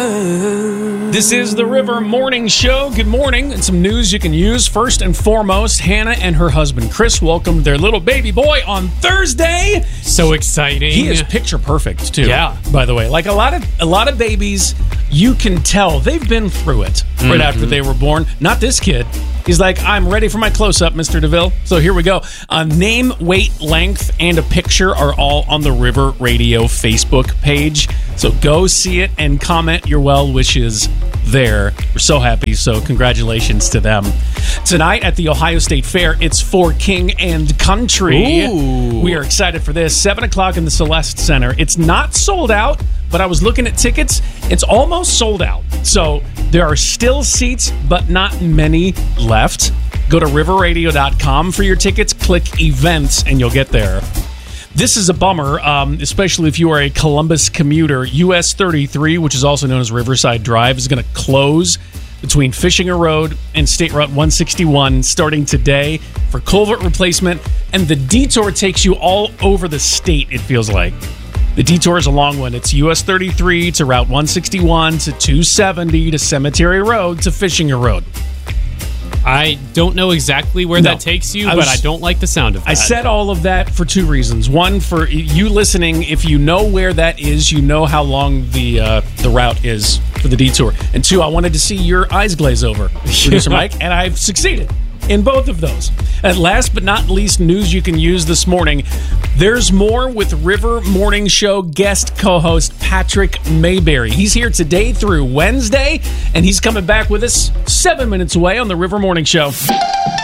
This is the River Morning Show. Good morning, and some news you can use. First and foremost, Hannah and her husband Chris welcomed their little baby boy on Thursday. So exciting! He is picture perfect too. Yeah. By the way, like a lot of babies, you can tell they've been through it right after they were born. Not this kid. He's like, I'm ready for my close-up, Mr. DeVille. So here we go. Name, weight, length, and a picture are all on the River Radio Facebook page. So go see it and comment your well wishes there. We're so happy, so congratulations to them. Tonight at the Ohio State Fair, it's for King and Country. Ooh. We are excited for this. 7 o'clock in the Celeste Center. It's not sold out, but I was looking at tickets. It's almost sold out. So there are still seats, but not many left. Go to riverradio.com for your tickets. Click events, and you'll get there. This is a bummer, especially if you are a Columbus commuter. US 33, which is also known as Riverside Drive, is going to close between Fishinger Road and State Route 161 starting today for culvert replacement. And the detour takes you all over the state, it feels like. The detour is a long one. It's US 33 to Route 161 to 270 to Cemetery Road to Fishinger Road. I don't know exactly where that takes you, but I don't like the sound of that. I said all of that for two reasons. One, for you listening, if you know where that is, you know how long the route is for the detour. And two, I wanted to see your eyes glaze over, Producer Mike, and I've succeeded in both of those. And last but not least, news you can use this morning. There's more with River Morning Show guest co-host Patrick Mayberry. He's here today through Wednesday, and he's coming back with us 7 minutes away on the River Morning Show.